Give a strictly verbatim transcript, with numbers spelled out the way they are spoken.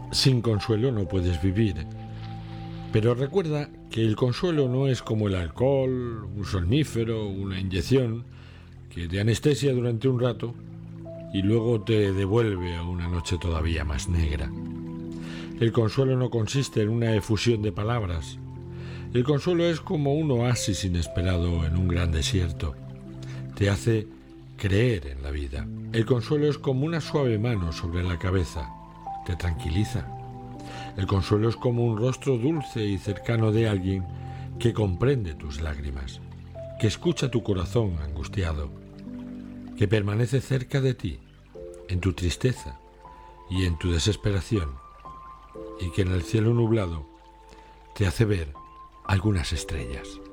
Sin consuelo no puedes vivir. Pero recuerda que el consuelo no es como el alcohol, un somnífero, una inyección, que te anestesia durante un rato y luego te devuelve a una noche todavía más negra. El consuelo no consiste en una efusión de palabras. El consuelo es como un oasis inesperado en un gran desierto. Te hace creer en la vida. El consuelo es como una suave mano sobre la cabeza. Te tranquiliza. El consuelo es como un rostro dulce y cercano de alguien que comprende tus lágrimas, que escucha tu corazón angustiado, que permanece cerca de ti, en tu tristeza y en tu desesperación, y que en el cielo nublado te hace ver algunas estrellas.